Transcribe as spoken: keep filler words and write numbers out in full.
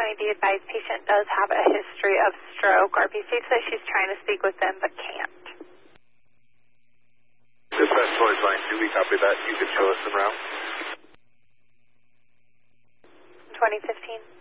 County, the advised patient does have a history of stroke. R B C says she's trying to speak with them but can't. Dispatch towards line two, we copy that. You can show us some route. twenty fifteen.